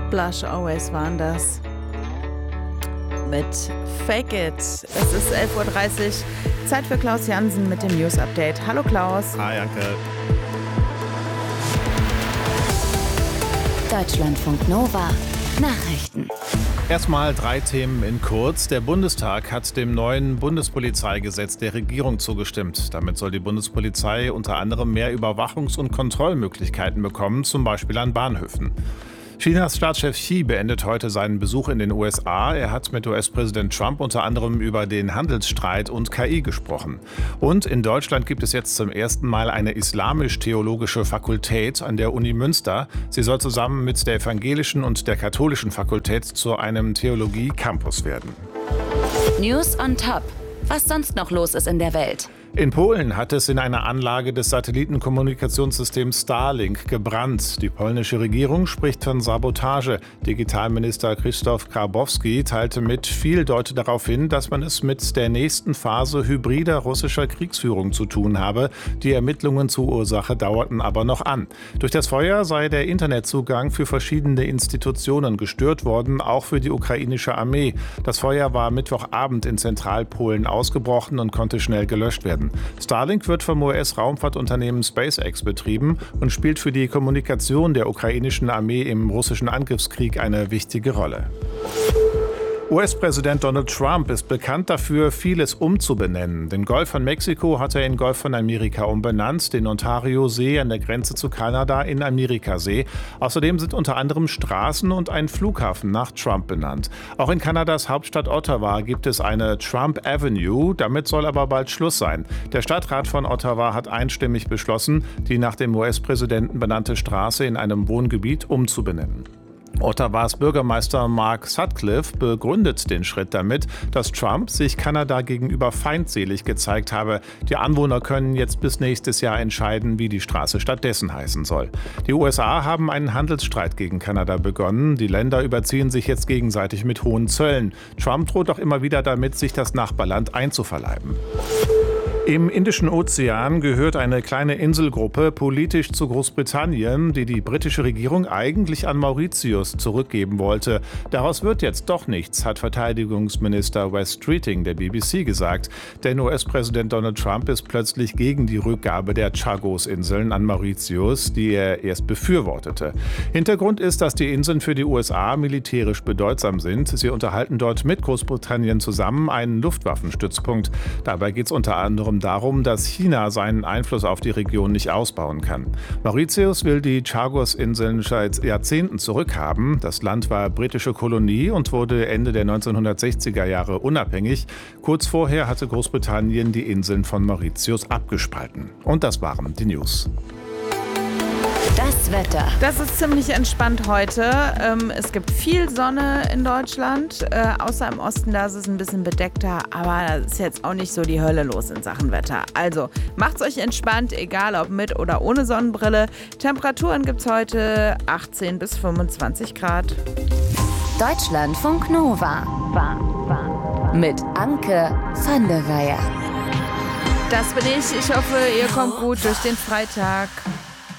Blush Always waren das. Mit Fake It. Es ist 11.30 Uhr. Zeit für Klaus Jansen mit dem News Update. Hallo Klaus. Hi Anke. Deutschlandfunk Nova. Nachrichten. Erstmal 3 Themen in kurz. Der Bundestag hat dem neuen Bundespolizeigesetz der Regierung zugestimmt. Damit soll die Bundespolizei unter anderem mehr Überwachungs- und Kontrollmöglichkeiten bekommen, zum Beispiel an Bahnhöfen. Chinas Staatschef Xi beendet heute seinen Besuch in den USA. Er hat mit US-Präsident Trump unter anderem über den Handelsstreit und KI gesprochen. Und in Deutschland gibt es jetzt zum ersten Mal eine islamisch-theologische Fakultät an der Uni Münster. Sie soll zusammen mit der evangelischen und der katholischen Fakultät zu einem Theologie-Campus werden. News on Top. Was sonst noch los ist in der Welt. In Polen hat es in einer Anlage des Satellitenkommunikationssystems Starlink gebrannt. Die polnische Regierung spricht von Sabotage. Digitalminister Krzysztof Grabowski teilte mit, viel deutet darauf hin, dass man es mit der nächsten Phase hybrider russischer Kriegsführung zu tun habe. Die Ermittlungen zur Ursache dauerten aber noch an. Durch das Feuer sei der Internetzugang für verschiedene Institutionen gestört worden, auch für die ukrainische Armee. Das Feuer war Mittwochabend in Zentralpolen ausgebrochen und konnte schnell gelöscht werden. Starlink wird vom US-Raumfahrtunternehmen SpaceX betrieben und spielt für die Kommunikation der ukrainischen Armee im russischen Angriffskrieg eine wichtige Rolle. US-Präsident Donald Trump ist bekannt dafür, vieles umzubenennen. Den Golf von Mexiko hat er in Golf von Amerika umbenannt, den Ontario-See an der Grenze zu Kanada in Amerikasee. Außerdem sind unter anderem Straßen und ein Flughafen nach Trump benannt. Auch in Kanadas Hauptstadt Ottawa gibt es eine Trump Avenue, damit soll aber bald Schluss sein. Der Stadtrat von Ottawa hat einstimmig beschlossen, die nach dem US-Präsidenten benannte Straße in einem Wohngebiet umzubenennen. Ottawas Bürgermeister Mark Sutcliffe begründet den Schritt damit, dass Trump sich Kanada gegenüber feindselig gezeigt habe. Die Anwohner können jetzt bis nächstes Jahr entscheiden, wie die Straße stattdessen heißen soll. Die USA haben einen Handelsstreit gegen Kanada begonnen. Die Länder überziehen sich jetzt gegenseitig mit hohen Zöllen. Trump droht auch immer wieder damit, sich das Nachbarland einzuverleiben. Im Indischen Ozean gehört eine kleine Inselgruppe politisch zu Großbritannien, die die britische Regierung eigentlich an Mauritius zurückgeben wollte. Daraus wird jetzt doch nichts, hat Verteidigungsminister Wes Streeting der BBC gesagt. Denn US-Präsident Donald Trump ist plötzlich gegen die Rückgabe der Chagos-Inseln an Mauritius, die er erst befürwortete. Hintergrund ist, dass die Inseln für die USA militärisch bedeutsam sind. Sie unterhalten dort mit Großbritannien zusammen einen Luftwaffenstützpunkt. Dabei geht es unter anderem darum, dass China seinen Einfluss auf die Region nicht ausbauen kann. Mauritius will die Chagos-Inseln seit Jahrzehnten zurückhaben. Das Land war britische Kolonie und wurde Ende der 1960er Jahre unabhängig. Kurz vorher hatte Großbritannien die Inseln von Mauritius abgespalten. Und das waren die News. Das Wetter. Das ist ziemlich entspannt heute. Es gibt viel Sonne in Deutschland. Außer im Osten, da ist es ein bisschen bedeckter. Aber da ist jetzt auch nicht so die Hölle los in Sachen Wetter. Also macht's euch entspannt, egal ob mit oder ohne Sonnenbrille. Temperaturen gibt's heute 18 bis 25 Grad. Deutschlandfunk Nova. Mit Anke van der Weyer. Das bin ich. Ich hoffe, ihr kommt gut durch den Freitag.